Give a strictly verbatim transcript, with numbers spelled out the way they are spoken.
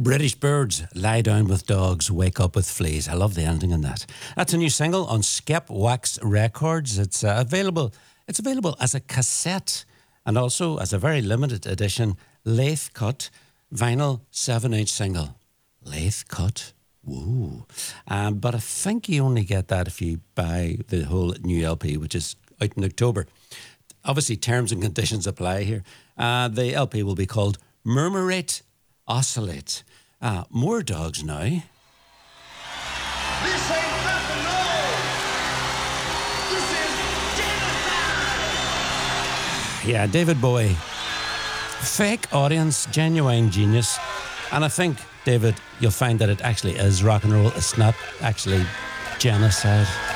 British Birds, Lie Down with Dogs, Wake Up with Fleas. I love the ending in that. That's a new single on Skep Wax Records. It's uh, available. It's available as a cassette and also as a very limited edition lathe cut vinyl seven inch single. Lathe cut. Woo. Um, but I think you only get that if you buy the whole new L P, which is out in October. Obviously, terms and conditions apply here. Uh, the L P will be called Murmurate, Oscillate. Uh, more dogs now. This ain't nothing, no. This is genocide. Yeah, David Bowie. Fake audience, genuine genius. And I think, David, you'll find that it actually is rock and roll. It's not actually genocide.